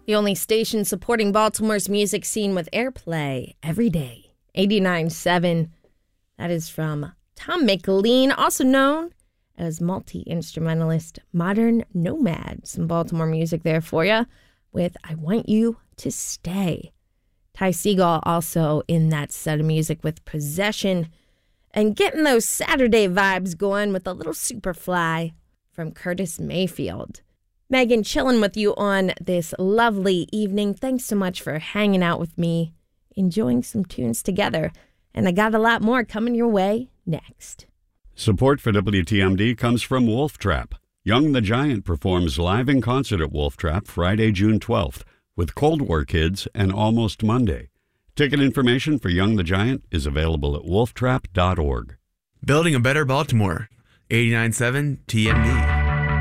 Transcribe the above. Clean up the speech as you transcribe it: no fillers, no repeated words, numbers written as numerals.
The only station supporting Baltimore's music scene with airplay every day. 89.7. That is from Tom McLean, also known as multi-instrumentalist Modern Nomad. Some Baltimore music there for you with I Want You to Stay. Ty Segall also in that set of music with Possession. And getting those Saturday vibes going with a little Superfly from Curtis Mayfield. Megan, chilling with you on this lovely evening. Thanks so much for hanging out with me, enjoying some tunes together. And I got a lot more coming your way next. Support for WTMD comes from Wolf Trap. Young the Giant performs live in concert at Wolf Trap Friday, June 12th with Cold War Kids and Almost Monday. Ticket information for Young the Giant is available at wolftrap.org. Building a better Baltimore. 89.7 TMD.